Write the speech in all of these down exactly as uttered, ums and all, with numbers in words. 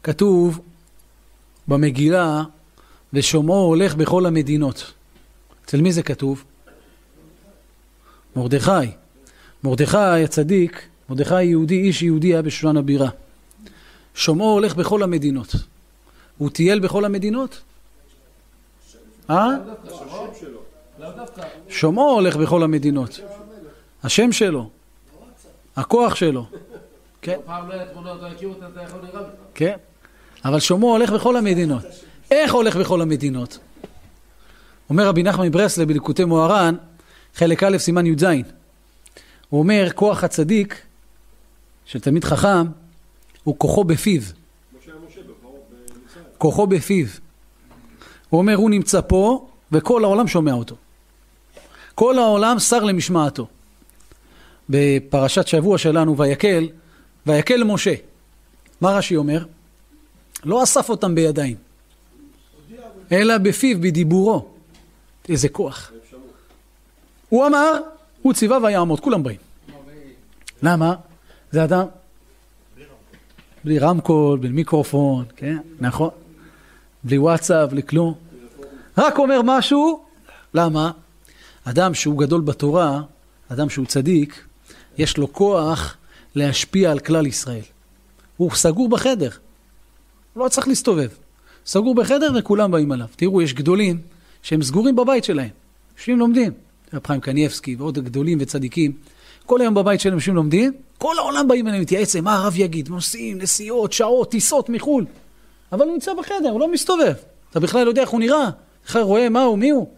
כתוב במגילה, ושומעו הולך בכל המדינות. אצל מי זה כתוב? מרדכי. מרדכי הצדיק, מרדכי יהודי, איש יהודי היה בשושן הבירה. שומעו הולך בכל המדינות. הוא טייל בכל המדינות? אה? שומעו הולך בכל המדינות. השם שלו. הכוח שלו. כן. כן. אבל שומעו הולך בכל המדינות. איך הולך בכל המדינות? אומר רבי נחמן מברסלב בליקוטי מוהר"ן, חלק א' סימן י"ז. הוא אומר, כוח הצדיק של תלמיד חכם הוא כוחו בפיו. כוחו בפיו. הוא אומר, הוא נמצא פה וכל העולם שומע אותו. כל העולם שר למשמעתו. בפרשת שבוע שלנו, ויקל, ויקל למשה. מה רש"י אומר? לא אסף אותם בידיים, אלא בפיו, בדיבורו. איזה כוח. הוא אמר, הוא ציווה ויעמוד, כולם באים. למה? זה אדם בלי רמקול, בלי מיקרופון, כן? נכון? בלי וואטסאפ, בלי כלום. רק אומר משהו. למה? אדם שהוא גדול בתורה, אדם שהוא צדיק, יש לו כוח להשפיע על כלל ישראל. הוא סגור בחדר. הוא לא צריך להסתובב. סגור בחדר וכולם באים עליו. תראו, יש גדולים שהם סגורים בבית שלהם. יושבים לומדים. רב חיים קניבסקי ועוד גדולים וצדיקים. כל היום בבית שלהם יושבים לומדים. כל העולם באים אליהם, מתייעץ, מה הרב יגיד? נוסעים, נסיעות, שעות, טיסות מחול. אבל הוא נמצא בחדר, הוא לא מסתובב. אתה בכלל לא יודע איך הוא נראה. בכלל רואה מה הוא, מי הוא.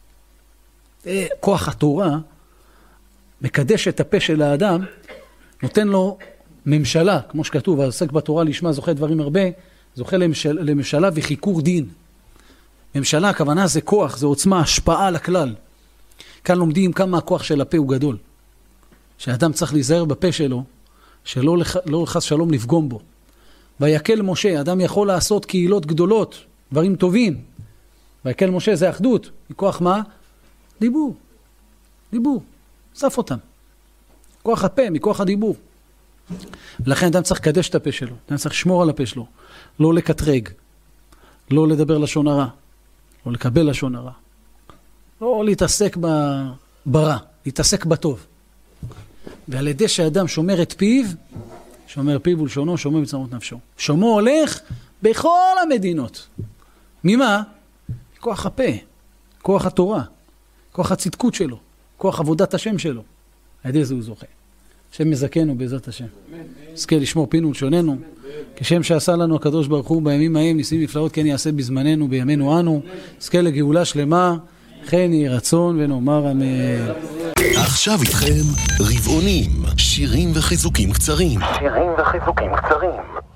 כוח התורה מקדש את הפה של האדם, נותן לו ממשלה, כמו שכתוב, העוסק בתורה לשמה זוכה דברים הרבה, זוכה לממשלה, לממשלה וחיקור דין. ממשלה, הכוונה זה כוח, זה עוצמה, השפעה לכלל. כאן לומדים כמה הכוח של הפה הוא גדול. שהאדם צריך להיזהר בפה שלו, שלא לח, לא לחס שלום לפגום בו. ויקל משה, אדם יכול לעשות קהילות גדולות, דברים טובים. ויקל משה זה אחדות. מכוח מה? דיבור. דיבור. סף אותם. כוח הפה, מכוח הדיבור. ולכן אדם צריך לקדש את הפה שלו. אדם צריך לשמור על הפה שלו. לא לקטרג. לא לדבר לשון הרע. לא לקבל לשון הרע. לא להתעסק ברע. להתעסק בטוב. ועל ידי שאדם שומר את פיו, שומר פיו ולשונו, שומר מצמות נפשו. שומו הולך בכל המדינות. ממה? כוח הפה. כוח התורה. כוח הצדקות שלו. כוח עבודת השם שלו. על ידי זה הוא זוכה. השם מזכנו בעזרת השם. נזכה לשמור פינו ולשוננו. כשם שעשה לנו הקדוש ברוך הוא בימים ההם ניסים נפלאות כן יעשה בזמננו בימינו אנו. נזכה לגאולה שלמה. כן יהי רצון ונאמר אמן. עכשיו איתכם רבעונים, שירים וחיזוקים קצרים. שירים וחיזוקים קצרים.